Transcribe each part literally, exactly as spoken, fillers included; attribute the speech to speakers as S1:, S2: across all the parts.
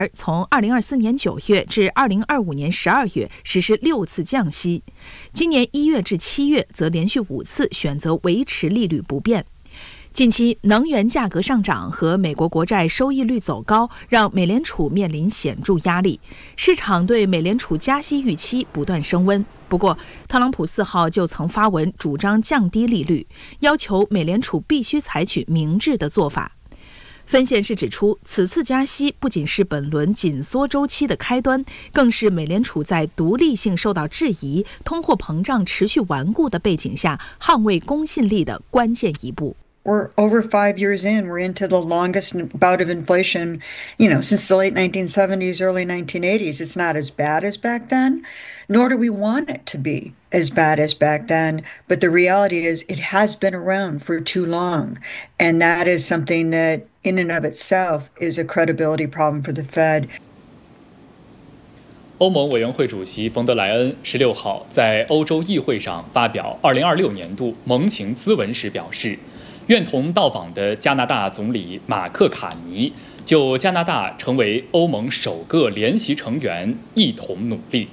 S1: 而从二零二四年九月至二零二五年十二月实施六次降息，今年一月至七月则连续五次选择维持利率不变。近期能源价格上涨和美国国债收益率走高，让美联储面临显著压力，市场对美联储加息预期不断升温。不过，特朗普四号就曾发文主张降低利率，要求美联储必须采取明智的做法。分析师指出，此次加息不仅是本轮紧缩周期的开端，更是美联储在独立性受到质疑、通货膨胀持续顽固的背景下捍卫公信力的关键一步。
S2: We're over five years in. We're into the longest bout of inflation, you know, since the late nineteen seventies, early nineteen eighties. It's not as bad as back then, nor do we want it to be as bad as back then. But the reality is it has been around for too long. And that is something that in and of itself is a credibility problem for the Fed.
S3: 欧盟委员会主席冯德莱恩十六号在欧洲议会上发表二零二六年度盟情咨文时表示，愿同到访的加拿大总理马克·卡尼就加拿大成为欧盟首个联席成员一同努力。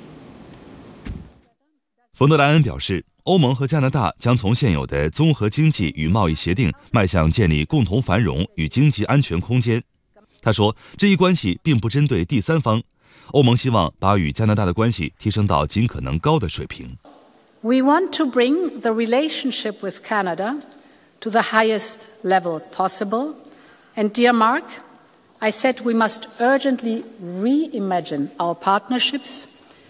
S4: 冯德莱恩表示，欧盟和加拿大将从现有的综合经济与贸易协定迈向建立共同繁荣与经济安全空间。他说，这一关系并不针对第三方，欧盟希望把与加拿大的关系提升到尽可能高的水平。
S5: We want to bring the relationship with Canada to the highest level possible. And dear Mark, I said we must urgently reimagine our partnerships.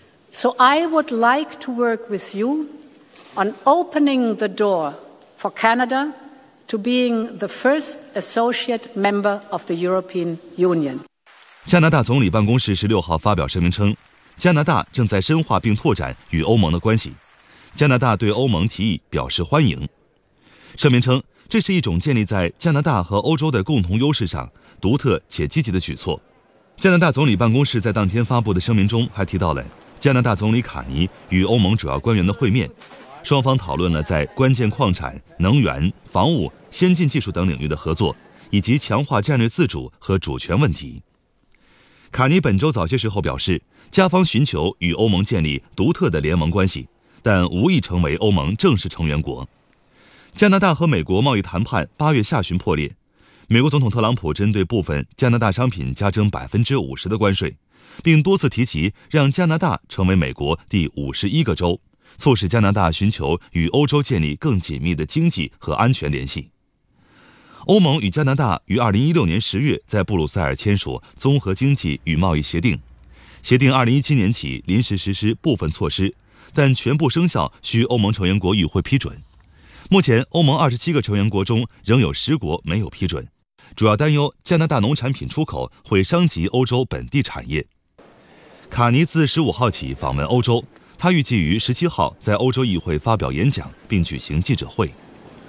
S5: So I would like to work with you on opening the door for Canada to being the first associate member of the European Union.
S4: 加拿大总理办公室十六号发表声明称，加拿大正在深化并拓展与欧盟的关系。加拿大对欧盟提议表示欢迎。声明称，这是一种建立在加拿大和欧洲的共同优势上独特且积极的举措。加拿大总理办公室在当天发布的声明中还提到了加拿大总理卡尼与欧盟主要官员的会面，双方讨论了在关键矿产、能源、防务、先进技术等领域的合作，以及强化战略自主和主权问题。卡尼本周早些时候表示，加方寻求与欧盟建立独特的联盟关系，但无意成为欧盟正式成员国。加拿大和美国贸易谈判八月下旬破裂，美国总统特朗普针对部分加拿大商品加征百分之五十的关税，并多次提及让加拿大成为美国第五十一个州，促使加拿大寻求与欧洲建立更紧密的经济和安全联系。欧盟与加拿大于二零一六年十月在布鲁塞尔签署综合经济与贸易协定，协定二零一七年起临时实施部分措施，但全部生效需欧盟成员国与会批准。目前，欧盟二十七个成员国中仍有十国没有批准，主要担忧加拿大农产品出口会伤及欧洲本地产业。卡尼自十五号起访问欧洲，他预计于十七号在欧洲议会发表演讲，并举行记者会。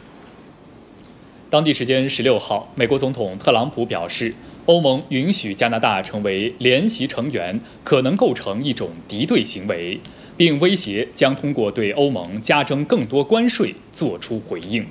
S3: 当地时间十六号，美国总统特朗普表示，欧盟允许加拿大成为联席成员可能构成一种敌对行为，并威胁将通过对欧盟加征更多关税作出回应。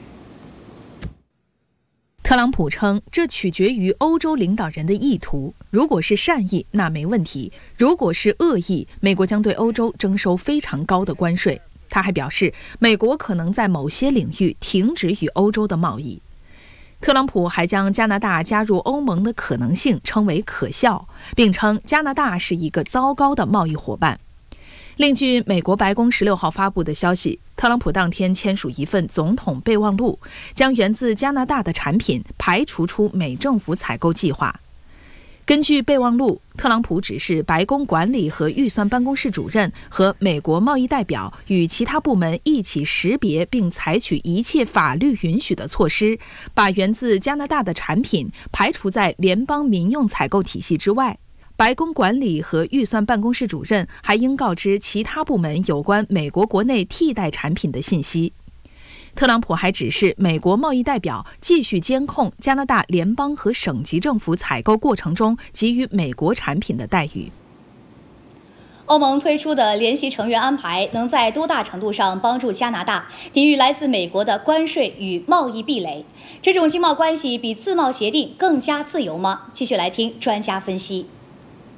S1: 特朗普称，这取决于欧洲领导人的意图，如果是善意，那没问题；如果是恶意，美国将对欧洲征收非常高的关税。他还表示，美国可能在某些领域停止与欧洲的贸易。特朗普还将加拿大加入欧盟的可能性称为可笑，并称加拿大是一个糟糕的贸易伙伴。另据美国白宫十六号发布的消息，特朗普当天签署一份总统备忘录，将源自加拿大的产品排除出美政府采购计划。根据备忘录，特朗普指示白宫管理和预算办公室主任和美国贸易代表与其他部门一起识别并采取一切法律允许的措施，把源自加拿大的产品排除在联邦民用采购体系之外。白宫管理和预算办公室主任还应告知其他部门有关美国国内替代产品的信息。特朗普还指示美国贸易代表继续监控加拿大联邦和省级政府采购过程中给予美国产品的待遇。
S6: 欧盟推出的联席成员安排能在多大程度上帮助加拿大抵御来自美国的关税与贸易壁垒？这种经贸关系比自贸协定更加自由吗？继续来听专家分析。